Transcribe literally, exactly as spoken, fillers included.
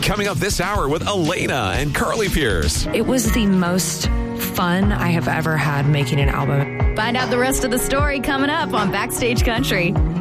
Coming up this hour with Elena and Carly Pierce. It was the most fun I have ever had making an album. Find out the rest of the story coming up on Backstage Country.